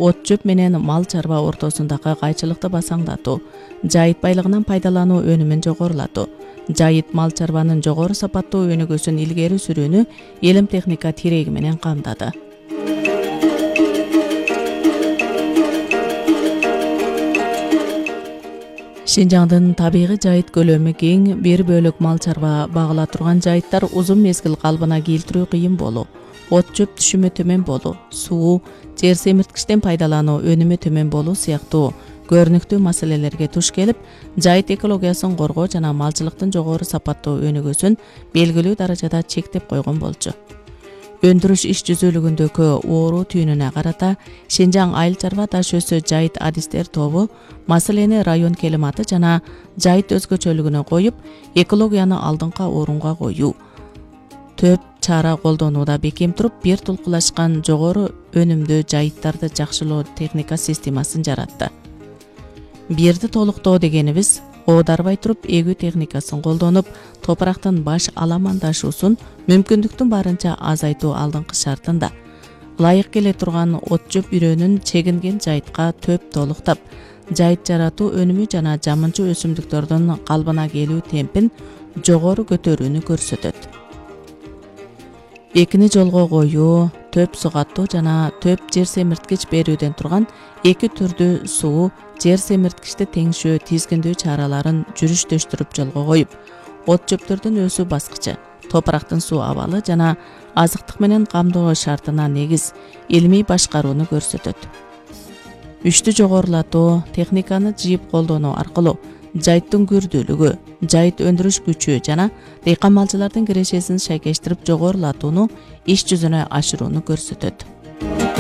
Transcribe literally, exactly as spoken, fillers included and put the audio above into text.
от жөп менен мал чарба ортосундагы кайчылыкты басаңдатуу, жайыт байлыгынан пайдалануу өнүмүн жогорулатуу, жайыт мал чарбанын жогору сапаттуу өнүгүүсүн илгери сүрүүнү илим техника тиреги менен камдады. Шинжаңдын табигый жайыт көлөмү кең, бир бөлүк мал чарба багыла турган жайыттар узун мезгил калыбына келтирүү кыйын болуу, от жөп түшүмү төмөн болуу, суу, жер семирткичтен пайдалануу өнүмү төмөн болуу сыяктуу көрүнүктүү маселелерге туш келип, жайыт экологиясын коргоо жана малчылыктын жогору сапаттуу өнүгүүсүн белгилүү даражада чектеп койгон болчу. Өндүрүш иш жүзүүлүгүндөгү оору түйүнүнө карата Шинжаң айыл чарба таш өсү жайыт адистер тобу маселени район келиматы жана жайыт өзгөчөлүгүнө коюп, экологияны алдыңкы орунга коюу, төп чара колдонууда бекем туруп, бир тулкулашкан жогору өнүмдүү жайыттарды жакшылоо техника системасын жаратты. Бирди толуктоо дегенибиз оодарбай туруп эгүү техникасын колдонуп, топурактын баш аламандашуусун мүмкүндүктүн барынча азайтуу алдыңкы шартында. Ылайык келе турган от жөп үрөөнүн чегинген жайытка төп толуктап, жайыт жаратуу өнүмү жана жамынчы өсүмдүктөрдүн калыбына келүү темпин жогору көтөрүүнү көрсөтөт. Экини жолго коюу, төп сугаттуу жана төп жер семирткич берүүдөн турган эки түрдүү суу, жер семирткичти теңшөө, тизгиндүү чараларын жүрүштөштүрүп жолго коюп, от жөптөрдүн өсүү баскычы, топурактын суу абалы жана азыктык менен камдоо шартына негиз илимий башкарууну көрсөтөт. Үчтү жогорулатуу, техниканы жийип колдонуу аркылуу жайыттын күрдүүлүгү, жайыт өндүрүш күчү жана дыйкан малчылардын кирешесин шайкештирип жогорулатууну иш жүзүнө ашырууну көрсөтөт.